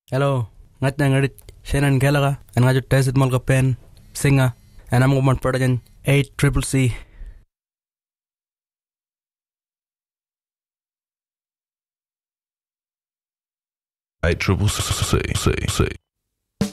Hello, ngat na ngarit Shannon Gallagher, and ngajo Tacit Molka Pen, singer, and I'm woman production 8 Triple C. I triple C.